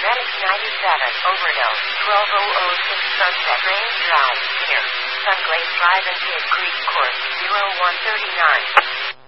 Medic 97, overdose, 12006 Sunset Range Drive, near Sunglaze Drive and Kid Creek Court, 0139.